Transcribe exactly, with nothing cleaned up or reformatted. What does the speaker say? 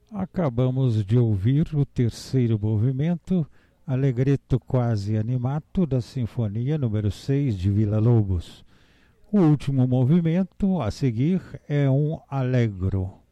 Acabamos de ouvir o terceiro movimento, Allegretto quasi animato, da Sinfonia número seis de Villa-Lobos. O último movimento a seguir é um Allegro.